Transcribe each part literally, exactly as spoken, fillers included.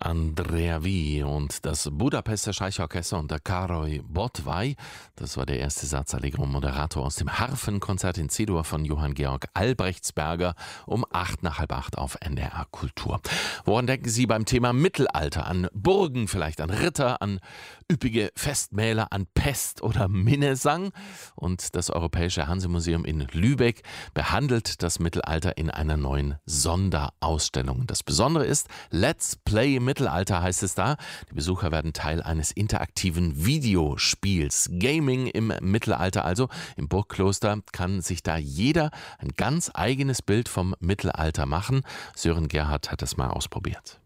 Andrea Wie und das Budapester Streichorchester unter Károly Botway. Das war der erste Satz Allegro Moderato aus dem Harfenkonzert in C-Dur von Johann Georg Albrechtsberger um acht nach halb acht auf N D R Kultur. Woran denken Sie beim Thema Mittelalter? An Burgen, vielleicht an Ritter, an üppige Festmäler, an Pest oder Minnesang? Und das Europäische Hansemuseum in Lübeck behandelt das Mittelalter in einer neuen Sonderausstellung. Das Besondere ist, Let's Play Mittelalter heißt es da. Die Besucher werden Teil eines interaktiven Videospiels. Gaming im Mittelalter also. Im Burgkloster kann sich da jeder ein ganz eigenes Bild vom Mittelalter machen. Sören Gerhardt hat das mal ausprobiert.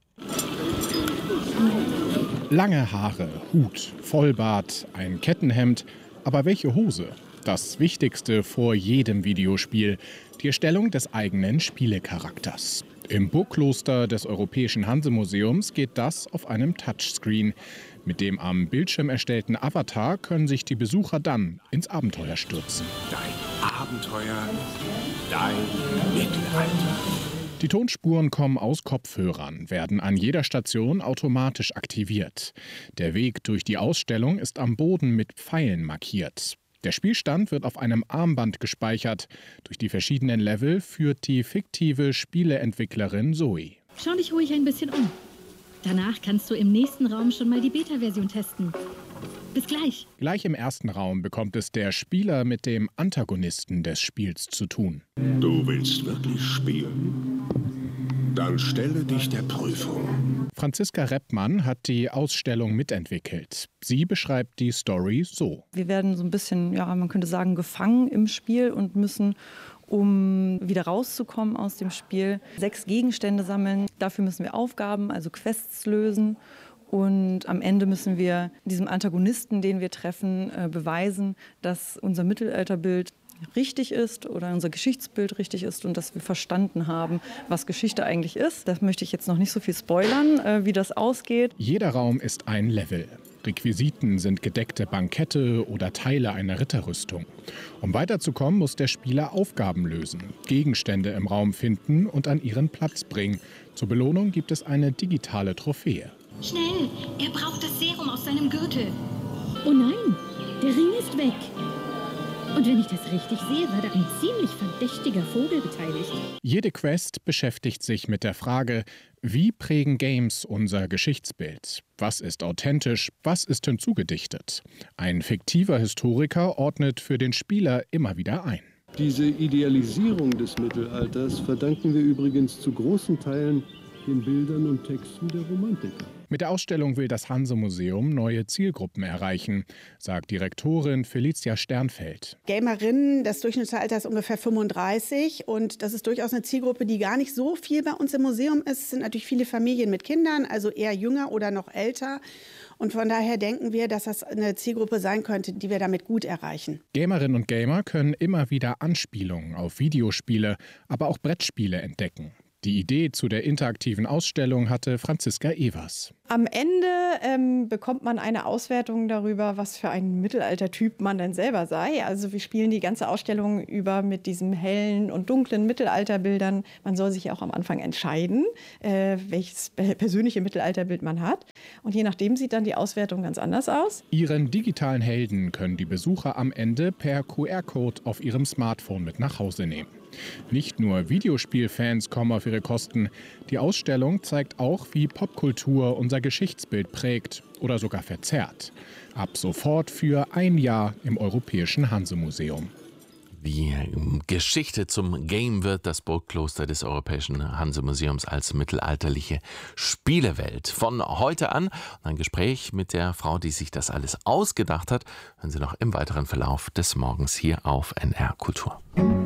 Lange Haare, Hut, Vollbart, ein Kettenhemd. Aber welche Hose? Das Wichtigste vor jedem Videospiel, die Erstellung des eigenen Spielecharakters. Im Burgkloster des Europäischen Hansemuseums geht das auf einem Touchscreen. Mit dem am Bildschirm erstellten Avatar können sich die Besucher dann ins Abenteuer stürzen. Dein Abenteuer, dein Mittelalter. Die Tonspuren kommen aus Kopfhörern, werden an jeder Station automatisch aktiviert. Der Weg durch die Ausstellung ist am Boden mit Pfeilen markiert. Der Spielstand wird auf einem Armband gespeichert. Durch die verschiedenen Level führt die fiktive Spieleentwicklerin Zoe. Schau dich ruhig ein bisschen um. Danach kannst du im nächsten Raum schon mal die Beta-Version testen. Bis gleich. Gleich im ersten Raum bekommt es der Spieler mit dem Antagonisten des Spiels zu tun. Du willst wirklich spielen? Dann stelle dich der Prüfung. Franziska Reppmann hat die Ausstellung mitentwickelt. Sie beschreibt die Story so. Wir werden so ein bisschen, ja, man könnte sagen, gefangen im Spiel und müssen, um wieder rauszukommen aus dem Spiel, sechs Gegenstände sammeln. Dafür müssen wir Aufgaben, also Quests lösen. Und am Ende müssen wir diesem Antagonisten, den wir treffen, äh, beweisen, dass unser Mittelalterbild richtig ist oder unser Geschichtsbild richtig ist und dass wir verstanden haben, was Geschichte eigentlich ist. Das möchte ich jetzt noch nicht so viel spoilern, äh, wie das ausgeht. Jeder Raum ist ein Level. Requisiten sind gedeckte Bankette oder Teile einer Ritterrüstung. Um weiterzukommen, muss der Spieler Aufgaben lösen, Gegenstände im Raum finden und an ihren Platz bringen. Zur Belohnung gibt es eine digitale Trophäe. Schnell, er braucht das Serum aus seinem Gürtel. Oh nein, der Ring ist weg. Und wenn ich das richtig sehe, war da ein ziemlich verdächtiger Vogel beteiligt. Jede Quest beschäftigt sich mit der Frage, wie prägen Games unser Geschichtsbild? Was ist authentisch? Was ist hinzugedichtet? Ein fiktiver Historiker ordnet für den Spieler immer wieder ein. Diese Idealisierung des Mittelalters verdanken wir übrigens zu großen Teilen den Bildern und Texten der Romantiker. Mit der Ausstellung will das Hansemuseum neue Zielgruppen erreichen, sagt Direktorin Felicia Sternfeld. Gamerinnen, das Durchschnittsalter ist ungefähr fünfunddreißig und das ist durchaus eine Zielgruppe, die gar nicht so viel bei uns im Museum ist. Es sind natürlich viele Familien mit Kindern, also eher jünger oder noch älter. Und von daher denken wir, dass das eine Zielgruppe sein könnte, die wir damit gut erreichen. Gamerinnen und Gamer können immer wieder Anspielungen auf Videospiele, aber auch Brettspiele entdecken. Die Idee zu der interaktiven Ausstellung hatte Franziska Evers. Am Ende ähm, bekommt man eine Auswertung darüber, was für ein Mittelaltertyp man denn selber sei. Also wir spielen die ganze Ausstellung über mit diesen hellen und dunklen Mittelalterbildern. Man soll sich auch am Anfang entscheiden, äh, welches persönliche Mittelalterbild man hat. Und je nachdem sieht dann die Auswertung ganz anders aus. Ihren digitalen Helden können die Besucher am Ende per Q R-Code auf ihrem Smartphone mit nach Hause nehmen. Nicht nur Videospielfans kommen auf ihre Kosten. Die Ausstellung zeigt auch, wie Popkultur unser Geschichtsbild prägt oder sogar verzerrt. Ab sofort für ein Jahr im Europäischen Hansemuseum. Die Geschichte zum Game wird das Burgkloster des Europäischen Hansemuseums als mittelalterliche Spielewelt. Von heute an ein Gespräch mit der Frau, die sich das alles ausgedacht hat, hören Sie noch im weiteren Verlauf des Morgens hier auf N R Kultur.